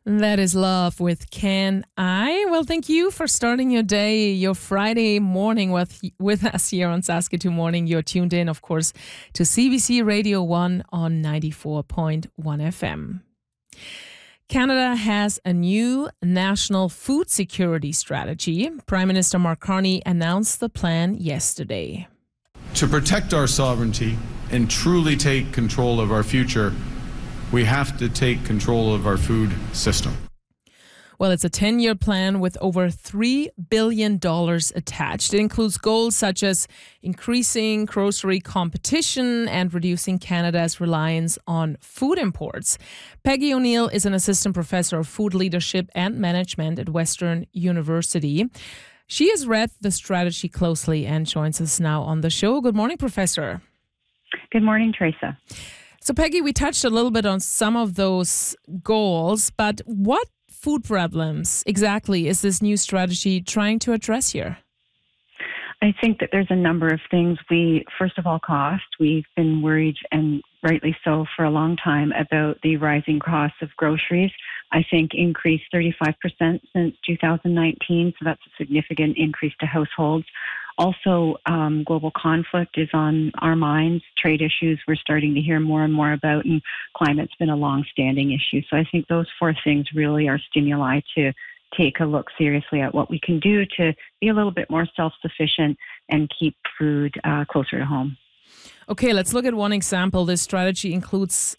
That is Love with Can I. Well, thank you for starting your day, your Friday morning with us here on Saskatoon Morning. You're tuned in, of course, to CBC Radio 1 on 94.1 FM. Canada has a new national food security strategy. Prime Minister Mark Carney announced the plan yesterday. To protect our sovereignty and truly take control of our future, we have to take control of our food system. Well, it's a 10-year plan with over $3 billion attached. It includes goals such as increasing grocery competition and reducing Canada's reliance on food imports. Peggy O'Neill is an assistant professor of food leadership and management at Western University. She has read the strategy closely and joins us now on the show. Good morning, Professor. Good morning, Teresa. So, Peggy, we touched a little bit on some of those goals, but what food problems exactly is this new strategy trying to address here? I think that there's a number of things. First of all, cost. We've been worried, and rightly so, for a long time about the rising costs of groceries. I think increased 35% since 2019, so that's a significant increase to households. Also, global conflict is on our minds. Trade issues we're starting to hear more and more about, and climate's been a long-standing issue. So I think those four things really are stimuli to take a look seriously at what we can do to be a little bit more self-sufficient and keep food closer to home. Okay, let's look at one example. This strategy includes